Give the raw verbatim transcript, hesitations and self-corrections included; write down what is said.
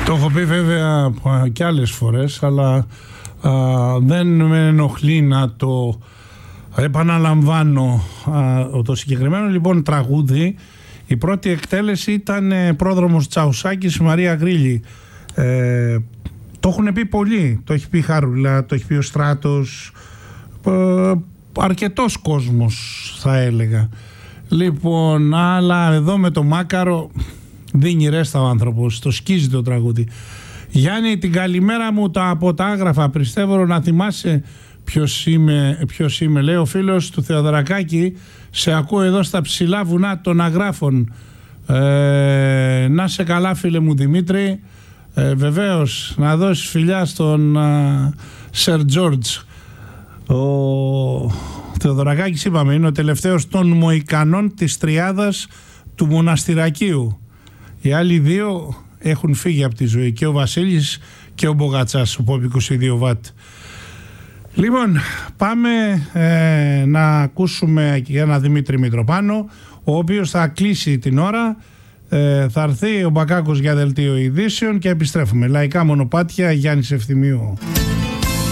Το έχω πει βέβαια και άλλες φορές, αλλά α, δεν με ενοχλεί να το επαναλαμβάνω. Α, το συγκεκριμένο λοιπόν τραγούδι, η πρώτη εκτέλεση ήταν ε, πρόδρομος Τσαουσάκης, Μαρία Γκρίλη. Ε, το έχουν πει πολλοί, το έχει πει η Χαρούλα, το έχει πει ο Στράτος, ε, αρκετός κόσμος θα έλεγα. Λοιπόν, αλλά εδώ με το Μάκαρο δίνει ρέστα ο άνθρωπος, το σκίζει το τραγούδι. Γιάννη, την καλημέρα μου τα από τα άγραφα, πιστεύω να θυμάσαι ποιος είμαι, ποιος είμαι, λέει ο φίλος του Θεοδωρακάκη. Σε ακούω εδώ στα ψηλά βουνά των αγράφων. Ε, να σε καλά φίλε μου Δημήτρη. Ε, βεβαίως, να δώσεις φιλιά στον Σερ Τζόρτζ. Ο Θεοδωρακάκης, είπαμε, είναι ο τελευταίος των Μοϊκανών της τριάδας του Μοναστηρακίου. Οι άλλοι δύο έχουν φύγει από τη ζωή, και ο Βασίλης και ο Μπογατσάς, ο Πόπ είκοσι δύο βατ. Λοιπόν, πάμε ε, να ακούσουμε και ένα Δημήτρη Μητροπάνο, ο οποίος θα κλείσει την ώρα. Ε, θα έρθει ο Μπακάκος για δελτίο ειδήσεων και επιστρέφουμε. Λαϊκά μονοπάτια, Γιάννης Ευθυμίου.